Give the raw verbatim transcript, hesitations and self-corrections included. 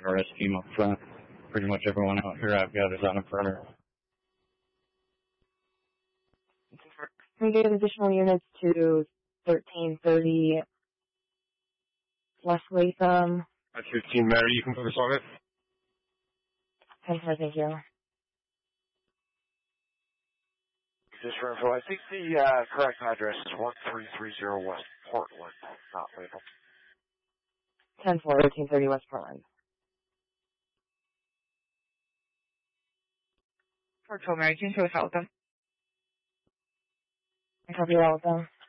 R S team up front. Pretty much everyone out here I've got is on a burner. Can we get additional units to thirteen thirty West Latham? That's fifteen Mary, you can focus on it. Okay, thank you. Just for info, I think the uh, correct address is one three three zero West Portland, not Latham. ten four, thirteen thirty West Portland. Fort Mary, can you show us all of them? I copy all of them.